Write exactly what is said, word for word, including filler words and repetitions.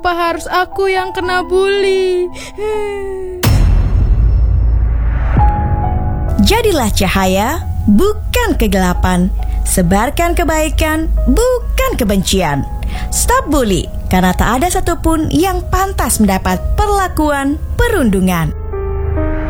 Apa harus aku yang kena bully? Jadilah cahaya, bukan kegelapan. Sebarkan kebaikan, bukan kebencian. Stop bully, karena tak ada satupun yang pantas mendapat perlakuan perundungan.